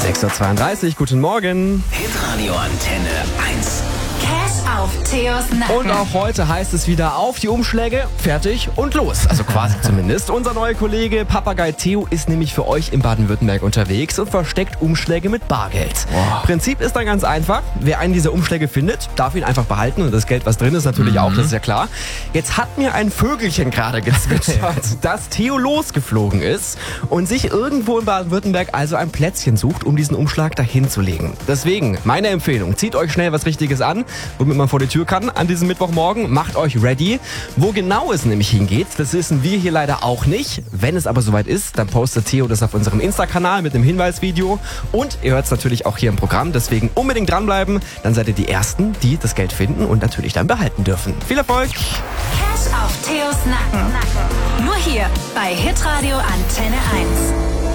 6.32 Uhr, guten Morgen. Hitradio Antenne 1. Cash auf Theos Nacken. Und auch heute heißt es wieder auf die Umschläge, fertig und los. Also quasi zumindest. Unser neuer Kollege Papagei Theo ist nämlich für euch in Baden-Württemberg unterwegs und versteckt Umschläge mit Bargeld. Prinzip ist dann ganz einfach. Wer einen dieser Umschläge findet, darf ihn einfach behalten und das Geld, was drin ist, natürlich auch, das ist ja klar. Jetzt hat mir ein Vögelchen gerade gezwitschert, dass Theo losgeflogen ist und sich irgendwo in Baden-Württemberg also ein Plätzchen sucht, um diesen Umschlag dahin zu legen. Deswegen meine Empfehlung, zieht euch schnell was Richtiges an, womit man vor die Tür kann an diesem Mittwochmorgen. Macht euch ready. Wo genau es nämlich hingeht, das wissen wir hier leider auch nicht. Wenn es aber soweit ist, dann postet Theo das auf unserem Insta-Kanal mit einem Hinweisvideo. Und ihr hört es natürlich auch hier im Programm. Deswegen unbedingt dranbleiben. Dann seid ihr die Ersten, die das Geld finden und natürlich dann behalten dürfen. Viel Erfolg! Cash auf Theos Nacken. Nur hier bei Hitradio Antenne 1.